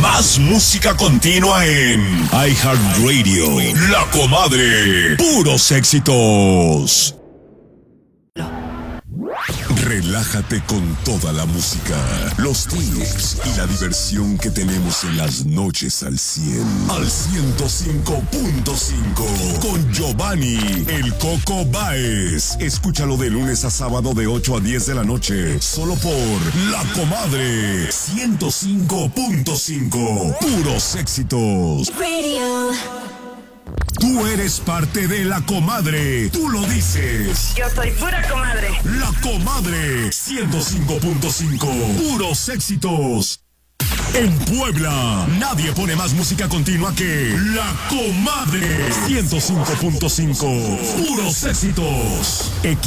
Más música continua en iHeartRadio. La Comadre. Puros éxitos. Relájate con toda la música, los tips y la diversión que tenemos en las noches al 100. Al 105.5 con Giovanni El Coco Báez. Escúchalo de lunes a sábado de 8 a 10 de la noche, solo por La Comadre 105.5. Puros éxitos. Radio. Tú eres parte de La Comadre. Tú lo dices. Yo soy pura comadre. La Comadre 105.5. Puros éxitos. En Puebla, nadie pone más música continua que La Comadre 105.5. Puros éxitos.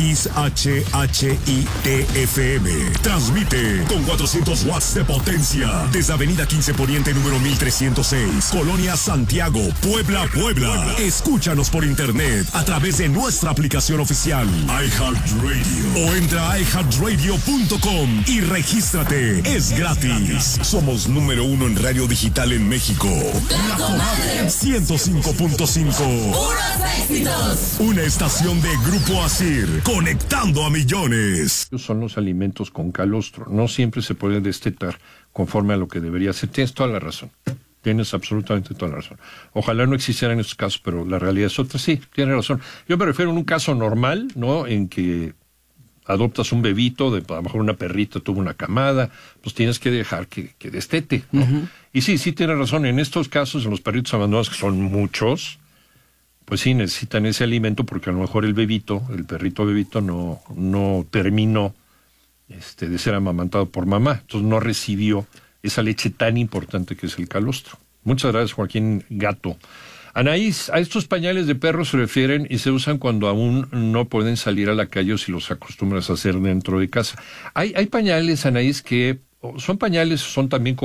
XHHITFM. Transmite con 400 watts de potencia desde Avenida 15 Poniente número 1306, Colonia Santiago, Puebla, Puebla. Escúchanos por internet a través de nuestra aplicación oficial iHeartRadio o entra a iHeartRadio.com y regístrate. Es gratis. Somos número 1 en radio digital en México. La Comadre 105.5. ¡Puros éxitos! Una estación de Grupo Asir, conectando a millones. Son los alimentos con calostro. No siempre se puede destetar conforme a lo que debería ser. Tienes toda la razón. Tienes absolutamente toda la razón. Ojalá no existieran estos casos, pero la realidad es otra. Sí, tienes razón. Yo me refiero a un caso normal, ¿no? En que adoptas un bebito, a lo mejor una perrita tuvo una camada, pues tienes que dejar que destete, ¿no? Uh-huh. Y sí, tienes razón, en estos casos, en los perritos abandonados, que son muchos, pues sí necesitan ese alimento porque a lo mejor el perrito bebito no terminó de ser amamantado por mamá, entonces no recibió esa leche tan importante que es el calostro. Muchas gracias, Joaquín Gato. Anaís, a estos pañales de perro se refieren y se usan cuando aún no pueden salir a la calle o si los acostumbras a hacer dentro de casa. Hay pañales, Anaís, que son pañales, son también